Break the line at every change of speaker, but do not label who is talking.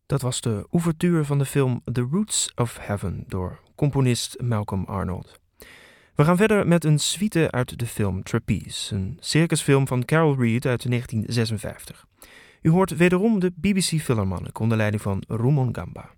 Dat was de ouverture van de film The Roots of Heaven door componist Malcolm Arnold. We gaan verder met een suite uit de film Trapeze, een circusfilm van Carol Reed uit 1956. U hoort wederom de BBC Philharmonic onder leiding van Rumon Gamba.